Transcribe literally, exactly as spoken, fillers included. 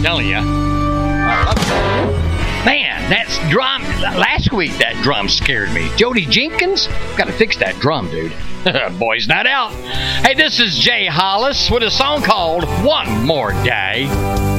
telling you. Man, that's drum. Last week that drum scared me. Jody Jenkins, got to fix that drum, dude. Boys Night Out. Hey, this is Jay Hollis with a song called One More Day.